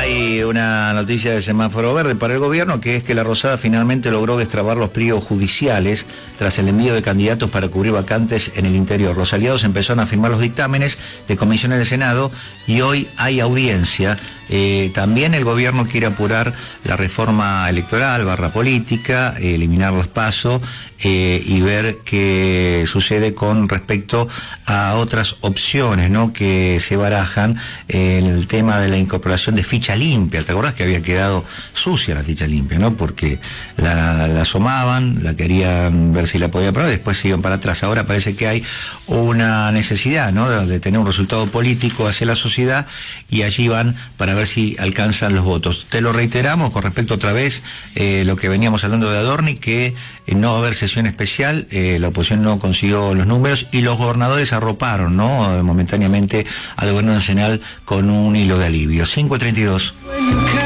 Hay una noticia de semáforo verde para el gobierno, que es que la Rosada finalmente logró destrabar los pliegos judiciales tras el envío de candidatos para cubrir vacantes en el interior. Los aliados empezaron a firmar los dictámenes de comisiones del Senado y hoy hay audiencia. También el gobierno quiere apurar la reforma electoral, política, eliminar los PASO y ver qué sucede con respecto a otras opciones, ¿no?, que se barajan en el tema de la incorporación de ficha limpia. ¿Te acordás que había quedado sucia la ficha limpia, no? Porque la asomaban, la querían ver si la podía aprobar, después se iban para atrás. Ahora parece que hay una necesidad, ¿no?, de tener un resultado político hacia la sociedad, y allí van para ver si alcanzan los votos. Te lo reiteramos con respecto otra vez lo que veníamos hablando de Adorni, que no va a haber sesión especial, la oposición no consiguió los números y los gobernadores arroparon, ¿no?, momentáneamente al gobierno nacional con un hilo de alivio. 5:32.